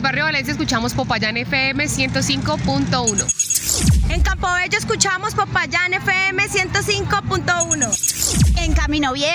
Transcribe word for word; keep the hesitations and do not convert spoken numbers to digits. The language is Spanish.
barrio Valencia escuchamos Popayán F M ciento cinco punto uno. En Campobello escuchamos Popayán F M ciento cinco punto uno. En Camino Viejo